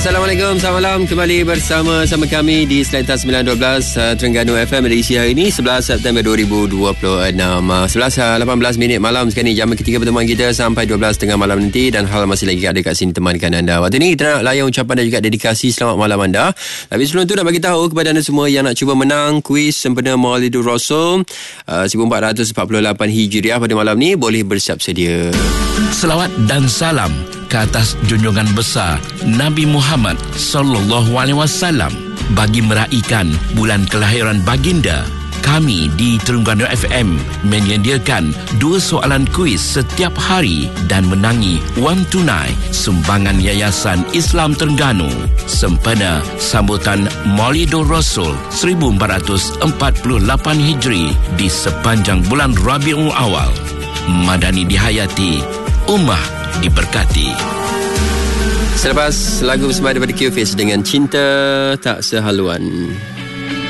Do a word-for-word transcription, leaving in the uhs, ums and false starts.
Assalamualaikum, selamat malam. Kembali bersama sama kami di Seletas sembilan dua belas uh, Terengganu F M edisi hari ini sebelas September dua ribu dua puluh enam. uh, sebelas lapan belas minit malam sekarang ni, jam ketiga pertemuan kita sampai dua belas tengah malam nanti, dan hal masih lagi ada kat sini temankan anda. Waktu ni kita nak layan ucapan dan juga dedikasi selamat malam anda. Tapi sebelum tu nak bagi tahu kepada anda semua yang nak cuba menang kuis sempena Maulidur Rasul uh, seribu empat ratus empat puluh lapan Hijriah pada malam ni, boleh bersiap sedia. Selawat dan salam ke atas junjungan besar Nabi Muhammad sallallahu alaihi wasallam bagi meraihkan bulan kelahiran baginda. Kami di Terengganu F M menyediakan dua soalan kuis setiap hari dan menangi wang tunai sumbangan Yayasan Islam Terengganu sempena sambutan Maulidur Rasul seribu empat ratus empat puluh lapan Hijri di sepanjang bulan Rabiul Awal. Madani dihayati, ummah diberkati. Selepas lagu bersama daripada Q-Face dengan Cinta Tak Sehaluan.